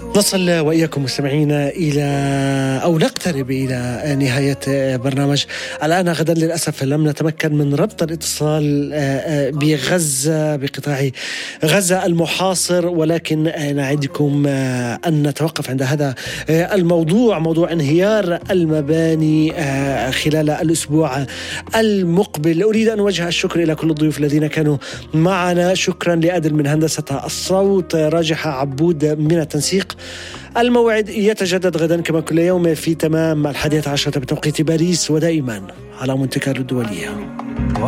نصل وإياكم مستمعينا إلى أو نقترب إلى نهاية برنامج الآن غدا. للأسف لم نتمكن من ربط الاتصال بغزة، بقطاع غزة المحاصر، ولكن نعدكم أن نتوقف عند هذا الموضوع، موضوع انهيار المباني خلال الأسبوع المقبل. أريد أن أوجه الشكر إلى كل الضيوف الذين كانوا معنا. شكرا لأدل من هندسة الصوت، راجحة عبود من التنسيق. الموعد يتجدد غدا كما كل يوم في تمام 11:00 بتوقيت باريس، ودائما على منتكر الدولية.